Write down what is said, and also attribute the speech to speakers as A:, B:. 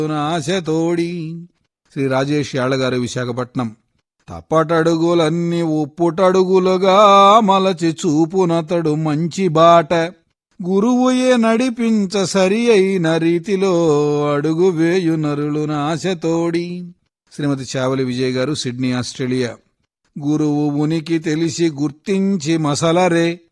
A: ఆశతోడి. శ్రీ రాజేష్ యాళ్లగారు, విశాఖపట్నం. తప్పటడుగులన్నీ ఉప్పుటడుగులుగా మలచి చూపునతడు మంచి బాట, గురువుయే నడిపించ సరి అయిన రీతిలో అడుగు వేయు నరులు నాశతోడి. శ్రీమతి చావలి విజయ్ గారు, సిడ్నీ, ఆస్ట్రేలియా. గురువు ఉనికి తెలిసి గుర్తించి మసలరే,